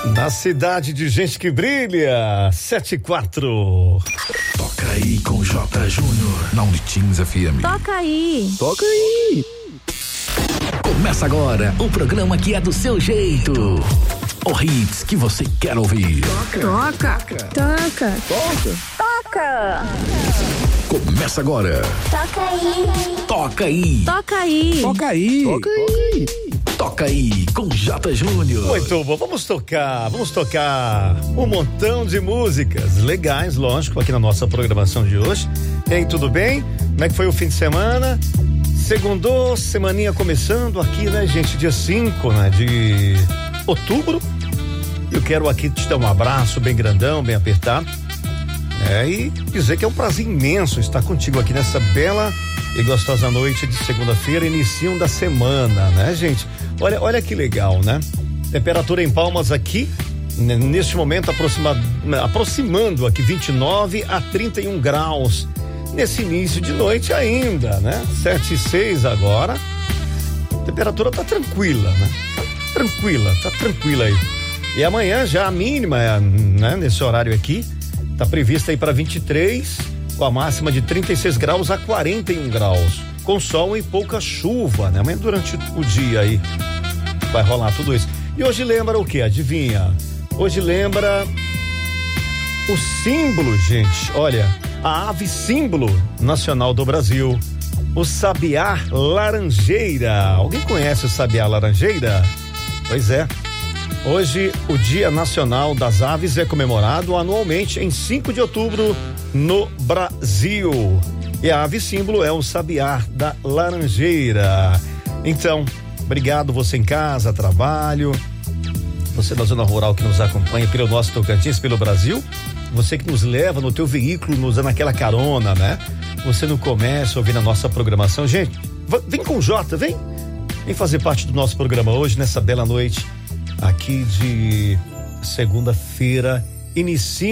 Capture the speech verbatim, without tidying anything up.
Na cidade de gente que brilha, sete e quatro. Toca aí com J. Júnior, na Unitins F M. Toca aí. Toca aí. Começa agora o programa que é do seu jeito. O hits que você quer ouvir. Toca. Toca. Toca. Toca. Toca. Começa agora. Toca aí. Toca aí. Toca aí. Toca aí. Toca aí. Toca aí com J. Júnior. Muito bom, vamos tocar, vamos tocar um montão de músicas legais, lógico, aqui na nossa programação de hoje. E aí, tudo bem? Como é que foi o fim de semana? Segundou, semaninha começando aqui, né, gente? Dia cinco, né, de outubro. Eu quero aqui te dar um abraço bem grandão, bem apertado. É, e dizer que é um prazer imenso estar contigo aqui nessa bela e gostosa noite de segunda-feira, início da semana, né, gente? Olha, olha que legal, né? Temperatura em Palmas aqui, n- neste momento aproxima, aproximando aqui vinte e nove a trinta e um graus. Nesse início de noite ainda, né? sete e seis agora. A temperatura tá tranquila, né? Tá tranquila, tá tranquila aí. E amanhã já a mínima, né? Nesse horário aqui, tá prevista aí para vinte e três, com a máxima de trinta e seis graus a quarenta e um graus, com sol e pouca chuva, né? Amanhã durante o dia aí vai rolar tudo isso. E hoje lembra o quê? Adivinha? Hoje lembra o símbolo, gente, olha, a ave símbolo nacional do Brasil, o sabiá laranjeira. Alguém conhece o sabiá laranjeira? Pois é. Hoje, o Dia Nacional das Aves é comemorado anualmente em cinco de outubro no Brasil. E a ave símbolo é o sabiá da laranjeira. Então, obrigado você em casa, trabalho, você da zona rural que nos acompanha pelo nosso Tocantins, pelo Brasil, você que nos leva no teu veículo, nos dando aquela carona, né? Você no comércio, ouvindo a nossa programação. Gente, vem com o Jota, vem. Vem fazer parte do nosso programa hoje, nessa bela noite aqui de segunda-feira, inicia